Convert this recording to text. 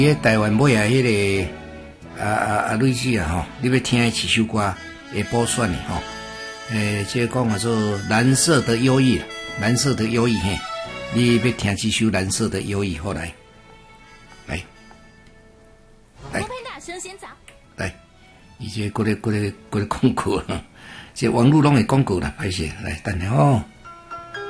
伫台湾买啊，迄个类似啊吼，你要听几首歌会播选的吼。这个讲叫做蓝色的忧郁，蓝色的忧郁嘿，你要听几首蓝色的忧郁，好来，来，来，伊这过来广告了，这网络拢会广告啦，还是来等下哦。